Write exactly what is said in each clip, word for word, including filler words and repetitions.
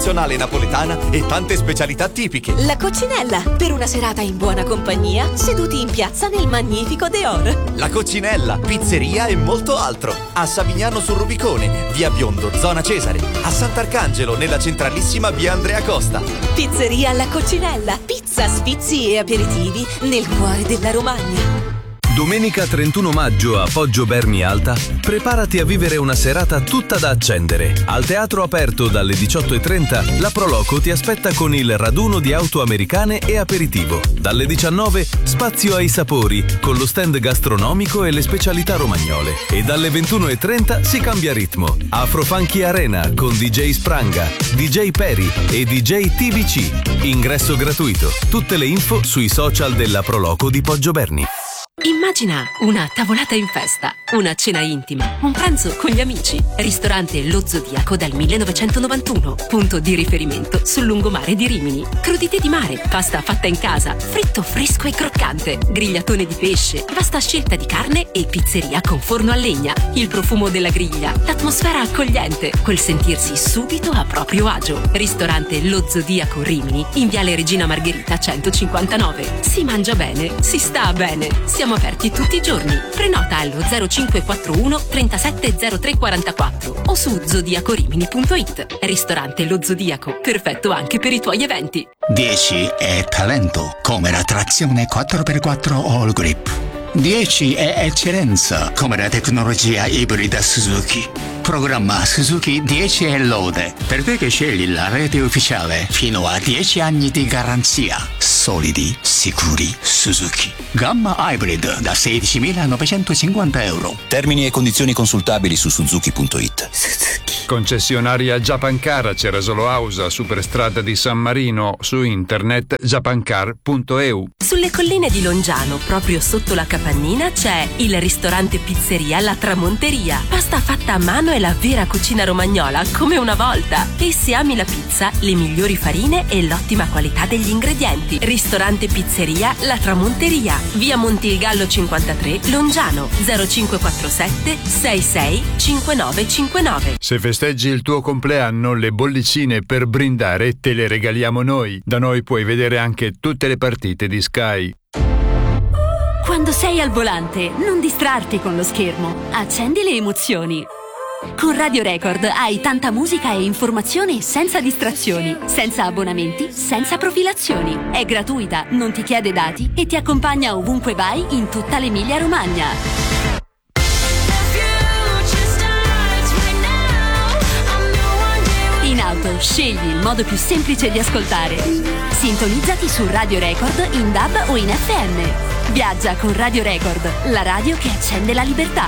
napoletana e tante specialità tipiche. La Coccinella, per una serata in buona compagnia, seduti in piazza nel magnifico Deor. La Coccinella, pizzeria e molto altro. A Savignano sul Rubicone, via Biondo, zona Cesare. A Sant'Arcangelo, nella centralissima via Andrea Costa. Pizzeria La Coccinella, pizza, sfizi e aperitivi nel cuore della Romagna. Domenica trentuno maggio a Poggio Berni Alta, preparati a vivere una serata tutta da accendere. Al teatro aperto dalle diciotto e trenta, la Proloco ti aspetta con il raduno di auto americane e aperitivo. Dalle diciannove, spazio ai sapori, con lo stand gastronomico e le specialità romagnole. E dalle ventuno e trenta si cambia ritmo. Afrofunky Arena con D J Spranga, D J Peri e D J T V C. Ingresso gratuito. Tutte le info sui social della Proloco di Poggio Berni. Immagina una tavolata in festa, una cena intima, un pranzo con gli amici. Ristorante Lo Zodiaco dal millenovecentonovantuno, punto di riferimento sul lungomare di Rimini. Crudité di mare, pasta fatta in casa, fritto fresco e croccante, grigliatone di pesce, vasta scelta di carne e pizzeria con forno a legna. Il profumo della griglia, l'atmosfera accogliente, quel sentirsi subito a proprio agio. Ristorante Lo Zodiaco Rimini, in viale Regina Margherita centocinquantanove. Si mangia bene, si sta bene. Siamo aperti tutti i giorni. Prenota allo zero cinque quattro uno trentasette zero tre quarantaquattro o su zodiacorimini punto it. Ristorante Lo Zodiaco, perfetto anche per i tuoi eventi. dieci è talento, come la trazione quattro per quattro All Grip. dieci è eccellenza, come la tecnologia ibrida Suzuki. Programma Suzuki dieci è lode, per te che scegli la rete ufficiale, fino a dieci anni di garanzia. Solidi, sicuri, Suzuki. Gamma Hybrid da sedicimilanovecentocinquanta euro. Termini e condizioni consultabili su suzuki punto it. Suzuki. Concessionaria Japancar, Cerasolo Ausa, Superstrada di San Marino, su internet japancar punto e u. Sulle colline di Longiano, proprio sotto la Capannina, c'è il ristorante pizzeria La Tramonteria. Pasta fatta a mano e la vera cucina romagnola, come una volta. E se ami la pizza, le migliori farine e l'ottima qualità degli ingredienti. Ristorante pizzeria La Tramonteria, via Montilgallo cinquantatré, Longiano, zero cinque quattro sette sei sei cinque nove cinque nove. Se festeggi il tuo compleanno, le bollicine per brindare te le regaliamo noi. Da noi puoi vedere anche tutte le partite di Sky. Quando sei al volante, non distrarti con lo schermo. Accendi le emozioni. Con Radio Record hai tanta musica e informazioni senza distrazioni, senza abbonamenti, senza profilazioni. È gratuita, non ti chiede dati e ti accompagna ovunque vai in tutta l'Emilia Romagna. In auto scegli il modo più semplice di ascoltare. Sintonizzati su Radio Record in D A B o in F M. Viaggia con Radio Record, la radio che accende la libertà.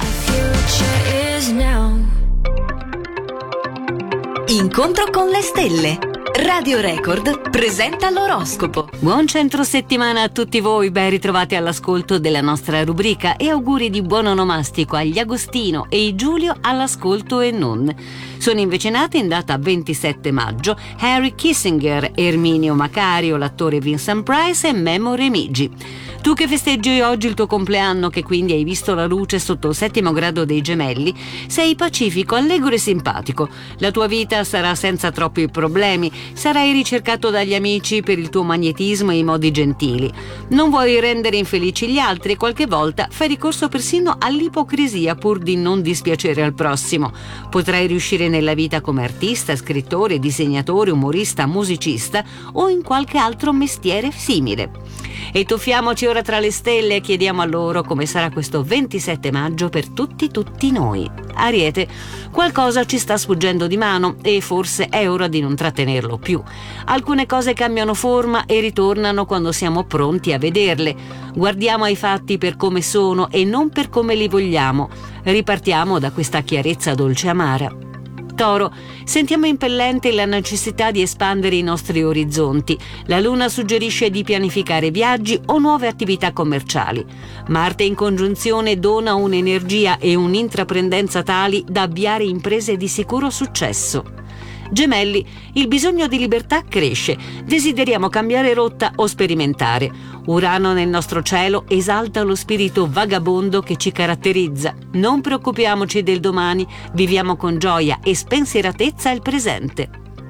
Incontro con le stelle. Radio Record presenta l'oroscopo. Buon centro settimana a tutti voi, ben ritrovati all'ascolto della nostra rubrica e auguri di buon onomastico agli Agostino e i Giulio all'ascolto e non. Sono invece nati in data ventisette maggio Henry Kissinger, Erminio Macario, l'attore Vincent Price e Memo Remigi. Tu che festeggi oggi il tuo compleanno, che quindi hai visto la luce sotto il settimo grado dei Gemelli, sei pacifico, allegro e simpatico. La tua vita sarà senza troppi problemi, sarai ricercato dagli amici per il tuo magnetismo e i modi gentili. Non vuoi rendere infelici gli altri e qualche volta fai ricorso persino all'ipocrisia pur di non dispiacere al prossimo. Potrai riuscire nella vita come artista, scrittore, disegnatore, umorista, musicista o in qualche altro mestiere simile. E tuffiamoci ora tra le stelle e chiediamo a loro come sarà questo ventisette maggio per tutti tutti noi. Ariete, qualcosa ci sta sfuggendo di mano e forse è ora di non trattenerlo più. Alcune cose cambiano forma e ritornano quando siamo pronti a vederle. Guardiamo ai fatti per come sono e non per come li vogliamo. Ripartiamo da questa chiarezza dolce amara. Toro, sentiamo impellente la necessità di espandere i nostri orizzonti. La Luna suggerisce di pianificare viaggi o nuove attività commerciali. Marte in congiunzione dona un'energia e un'intraprendenza tali da avviare imprese di sicuro successo. Gemelli, il bisogno di libertà cresce, desideriamo cambiare rotta o sperimentare. Urano nel nostro cielo esalta lo spirito vagabondo che ci caratterizza. Non preoccupiamoci del domani, viviamo con gioia e spensieratezza il presente.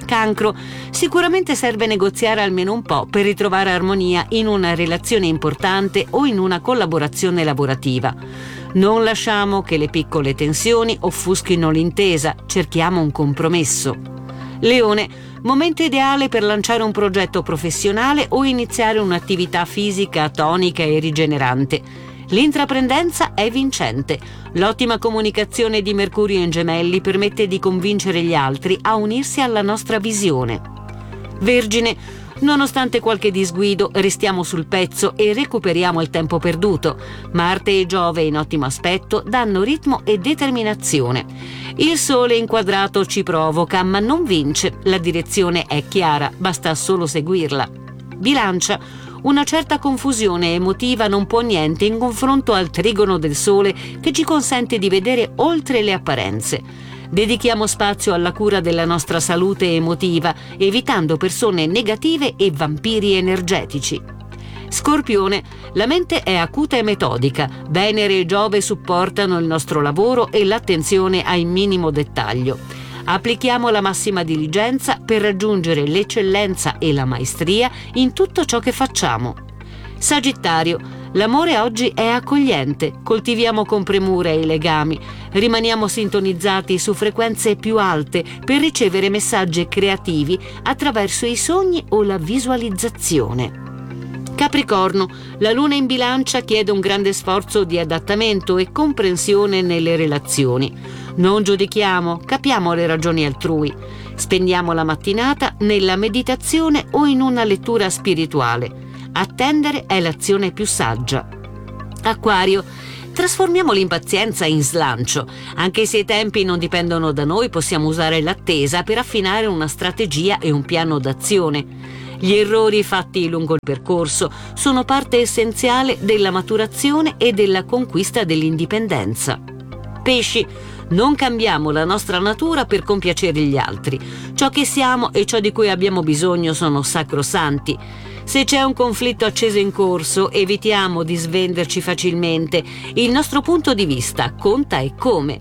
Cancro. Sicuramente serve negoziare almeno un po' per ritrovare armonia in una relazione importante o in una collaborazione lavorativa. Non lasciamo che le piccole tensioni offuschino l'intesa, cerchiamo un compromesso. Leone, momento ideale per lanciare un progetto professionale o iniziare un'attività fisica tonica e rigenerante. L'intraprendenza è vincente. L'ottima comunicazione di Mercurio in Gemelli permette di convincere gli altri a unirsi alla nostra visione. Vergine, nonostante qualche disguido, restiamo sul pezzo e recuperiamo il tempo perduto. Marte e Giove in ottimo aspetto danno ritmo e determinazione. Il Sole inquadrato ci provoca, ma non vince. La direzione è chiara, basta solo seguirla. Bilancia, una certa confusione emotiva non può niente in confronto al trigono del Sole che ci consente di vedere oltre le apparenze. Dedichiamo spazio alla cura della nostra salute emotiva, evitando persone negative e vampiri energetici. Scorpione, la mente è acuta e metodica. Venere e Giove supportano il nostro lavoro e l'attenzione al minimo dettaglio. Applichiamo la massima diligenza per raggiungere l'eccellenza e la maestria in tutto ciò che facciamo. Sagittario, l'amore oggi è accogliente, coltiviamo con premura i legami, rimaniamo sintonizzati su frequenze più alte per ricevere messaggi creativi attraverso i sogni o la visualizzazione. Capricorno, la luna in Bilancia chiede un grande sforzo di adattamento e comprensione nelle relazioni. Non giudichiamo, capiamo le ragioni altrui. Spendiamo la mattinata nella meditazione o in una lettura spirituale. Attendere è l'azione più saggia. Acquario, trasformiamo l'impazienza in slancio. Anche se i tempi non dipendono da noi, possiamo usare l'attesa per affinare una strategia e un piano d'azione. Gli errori fatti lungo il percorso sono parte essenziale della maturazione e della conquista dell'indipendenza. Pesci, non cambiamo la nostra natura per compiacere gli altri. Ciò che siamo e ciò di cui abbiamo bisogno sono sacrosanti. Se c'è un conflitto acceso in corso, evitiamo di svenderci facilmente. Il nostro punto di vista conta e come.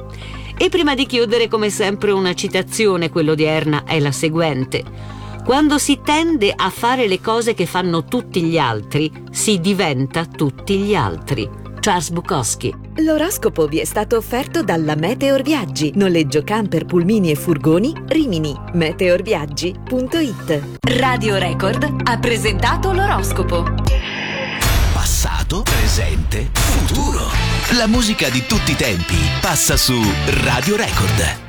E prima di chiudere, come sempre, una citazione, quella odierna è la seguente: quando si tende a fare le cose che fanno tutti gli altri, si diventa tutti gli altri. Charles Bukowski. L'oroscopo vi è stato offerto dalla Meteor Viaggi. Noleggio camper, pulmini e furgoni Rimini. meteorviaggi punto it. Radio Record ha presentato l'oroscopo. Passato, presente, futuro. La musica di tutti i tempi passa su Radio Record.